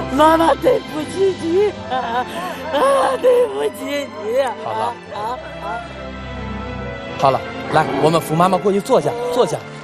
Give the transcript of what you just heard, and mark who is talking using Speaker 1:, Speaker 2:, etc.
Speaker 1: 妈妈对不起你对不起你。
Speaker 2: 好了，好了，来，我们扶妈妈过去坐下，坐下。